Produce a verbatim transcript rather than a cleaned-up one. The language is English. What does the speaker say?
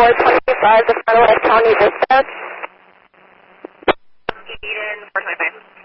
four twenty-five, the final County dispatch. Eden, four twenty-five.